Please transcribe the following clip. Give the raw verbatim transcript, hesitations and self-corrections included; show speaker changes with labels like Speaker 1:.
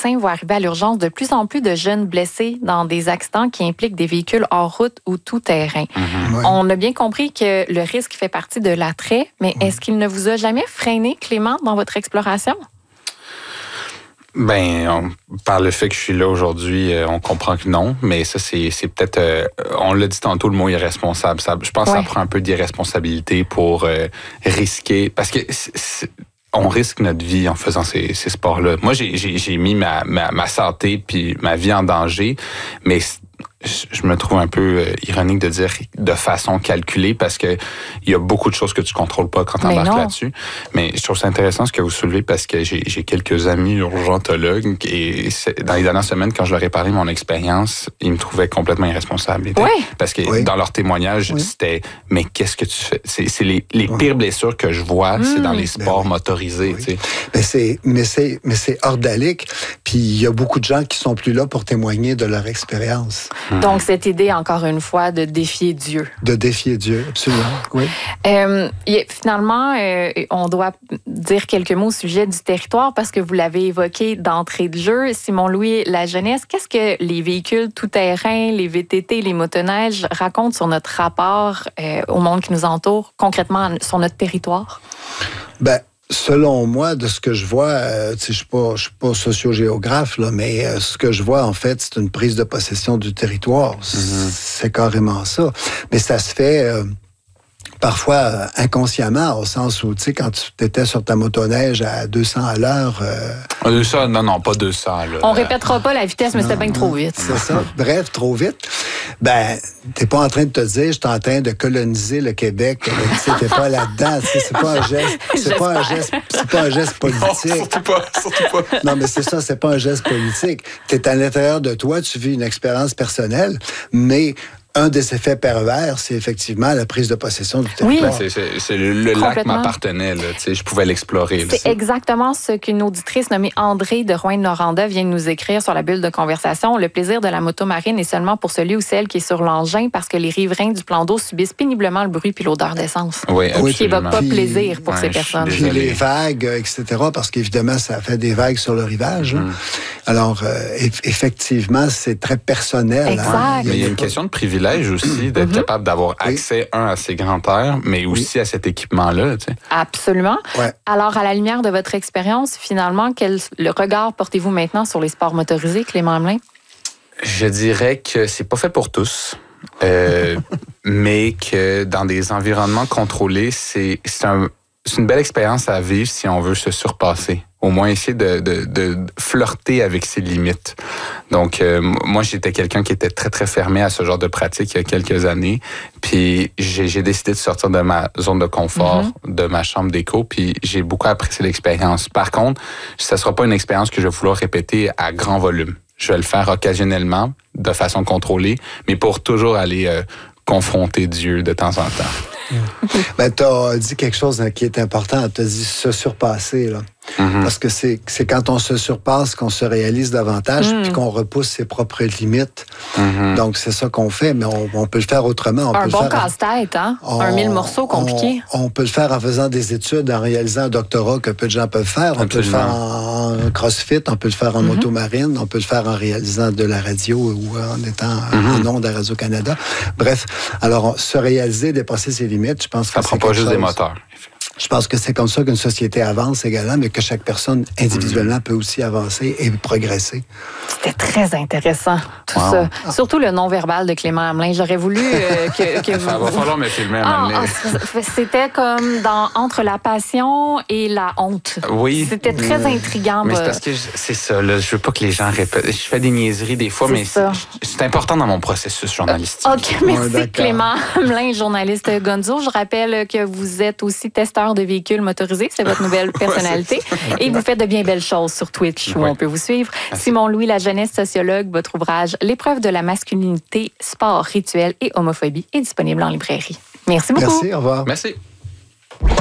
Speaker 1: médecin voit arriver à l'urgence de plus en plus de jeunes blessés dans des accidents qui impliquent des véhicules hors route ou tout-terrain. Mm-hmm. Ouais. On a bien compris que le risque fait partie de l'attrait, mais ouais. est-ce qu'il ne vous a jamais freiné, Clément, dans votre exploration?
Speaker 2: Ben, on, par le fait que je suis là aujourd'hui, euh, on comprend que non, mais ça, c'est, c'est peut-être, euh, on l'a dit tantôt, le mot irresponsable. Ça, je pense ouais. que ça prend un peu d'irresponsabilité pour euh, risquer, parce que c'est, c'est, on risque notre vie en faisant ces, ces sports-là. Moi, j'ai, j'ai, j'ai mis ma, ma, ma santé puis ma vie en danger, mais je me trouve un peu ironique de dire de façon calculée parce que il y a beaucoup de choses que tu contrôles pas quand tu embarques là-dessus. Mais je trouve ça intéressant ce que vous soulevez parce que j'ai, j'ai quelques amis urgentologues et dans les dernières semaines, quand je leur ai parlé de mon expérience, ils me trouvaient complètement irresponsable.
Speaker 1: Oui.
Speaker 2: Parce que oui. dans leur témoignage, oui. c'était « mais qu'est-ce que tu fais? » C'est, c'est les, les
Speaker 3: oui.
Speaker 2: pires blessures que je vois, mmh. c'est dans les sports
Speaker 3: ben oui.
Speaker 2: motorisés.
Speaker 3: Oui.
Speaker 2: Tu sais.
Speaker 3: Mais c'est, mais c'est, mais c'est ordalique. Puis il y a beaucoup de gens qui sont plus là pour témoigner de leur expérience.
Speaker 1: Donc, cette idée, encore une fois, de défier Dieu.
Speaker 3: De défier Dieu, absolument, oui.
Speaker 1: Euh, finalement, euh, on doit dire quelques mots au sujet du territoire parce que vous l'avez évoqué d'entrée de jeu. Simon-Louis Lajeunesse, qu'est-ce que les véhicules tout-terrain, les V T T, les motoneiges racontent sur notre rapport euh, au monde qui nous entoure, concrètement sur notre territoire?
Speaker 3: Ben, selon moi, de ce que je vois, euh, je ne suis pas, je suis pas sociogéographe, là, mais euh, ce que je vois, en fait, c'est une prise de possession du territoire. Mm-hmm. C'est carrément ça. Mais ça se fait euh, parfois euh, inconsciemment, au sens où, tu sais, quand tu étais sur ta motoneige à deux cents à l'heure... Euh,
Speaker 2: deux cents, non, non, pas deux cents. Là.
Speaker 1: On répétera pas la vitesse, mais non, c'était bien trop vite.
Speaker 3: C'est ça. Bref, trop vite. Ben, t'es pas en train de te dire, je suis en train de coloniser le Québec. Tu sais, t'es pas là-dedans. C'est pas un geste, c'est pas un geste, c'est pas un geste politique.
Speaker 2: Non, surtout pas, surtout pas.
Speaker 3: Non, mais c'est ça, c'est pas un geste politique. T'es à l'intérieur de toi, tu vis une expérience personnelle, mais un des effets pervers, c'est effectivement la prise de possession du territoire.
Speaker 2: Oui. C'est, c'est, c'est le, le lac m'appartenait, là, je pouvais l'explorer.
Speaker 1: C'est là, exactement ce qu'une auditrice nommée André de Rouyn-Noranda vient de nous écrire sur la bulle de conversation. Le plaisir de la moto marine est seulement pour celui ou celle qui est sur l'engin parce que les riverains du plan d'eau subissent péniblement le bruit puis l'odeur d'essence.
Speaker 2: Oui, absolument.
Speaker 1: Qui n'évoque pas puis, plaisir pour
Speaker 2: ouais,
Speaker 1: ces personnes.
Speaker 3: Puis les vagues, et cetera, parce qu'évidemment, ça fait des vagues sur le rivage. Mm. Alors, euh, effectivement, c'est très personnel.
Speaker 1: Exact.
Speaker 3: Hein.
Speaker 2: Mais il y a une question de privilège aussi, d'être mm-hmm. capable d'avoir accès, oui. un, à ces grands airs, mais aussi oui. à cet équipement-là. Tu sais.
Speaker 1: Absolument.
Speaker 3: Ouais.
Speaker 1: Alors, à la lumière de votre expérience, finalement, quel le regard portez-vous maintenant sur les sports motorisés, Clément Hamelin?
Speaker 2: Je dirais que c'est pas fait pour tous. Euh, mais que dans des environnements contrôlés, c'est, c'est, un, c'est une belle expérience à vivre si on veut se surpasser. Au moins essayer de, de, de flirter avec ses limites. Donc, euh, moi, j'étais quelqu'un qui était très, très fermé à ce genre de pratique il y a quelques années. Puis, j'ai, j'ai décidé de sortir de ma zone de confort, mm-hmm. de ma chambre d'écho, puis j'ai beaucoup apprécié l'expérience. Par contre, ça ne sera pas une expérience que je vais vouloir répéter à grand volume. Je vais le faire occasionnellement, de façon contrôlée, mais pour toujours aller euh, confronter Dieu de temps en temps.
Speaker 3: Ben, tu as dit quelque chose qui est important. Tu as dit se surpasser, là. Mm-hmm. Parce que c'est, c'est quand on se surpasse qu'on se réalise davantage mm. puis qu'on repousse ses propres limites. Mm-hmm. Donc, c'est ça qu'on fait, mais on, on peut le faire autrement. On
Speaker 1: un
Speaker 3: peut
Speaker 1: bon
Speaker 3: le faire
Speaker 1: casse-tête, hein?
Speaker 3: On,
Speaker 1: un mille morceaux compliqué.
Speaker 3: On, on peut le faire en faisant des études, en réalisant un doctorat que peu de gens peuvent faire. On Absolument. peut le faire en, en crossfit, on peut le faire en mm-hmm. motomarine, on peut le faire en réalisant de la radio ou en étant mm-hmm. en ondes à Radio-Canada. Bref, alors, on, se réaliser, dépasser ses limites, je pense que
Speaker 2: ça
Speaker 3: c'est
Speaker 2: prend pas juste chose. Des moteurs.
Speaker 3: Je pense que c'est comme ça qu'une société avance également, mais que chaque personne individuellement mmh. peut aussi avancer et progresser.
Speaker 1: C'était très intéressant, tout wow. ça. Ah. Surtout le non-verbal de Clément Hamelin. J'aurais voulu euh, que, que vous...
Speaker 2: Ça va falloir me filmer à
Speaker 1: ah, ah, C'était comme dans Entre la passion et la honte.
Speaker 2: Oui.
Speaker 1: C'était très mmh. intriguant.
Speaker 2: Mais c'est parce que je, c'est ça, là, je veux pas que les gens répètent. Je fais des niaiseries des fois, c'est mais c'est, c'est important dans mon processus journalistique.
Speaker 1: OK, merci ouais, Clément Hamelin, journaliste Gonzo. Je rappelle que vous êtes aussi testeur de véhicules motorisés, c'est votre nouvelle personnalité. ouais, et vous faites de bien belles choses sur Twitch, où ouais. on peut vous suivre. Merci. Simon-Louis Lajeunesse, sociologue, votre ouvrage « L'épreuve de la masculinité, sport, rituel et homophobie » est disponible en librairie. Merci beaucoup.
Speaker 3: Merci, au revoir.
Speaker 2: Merci.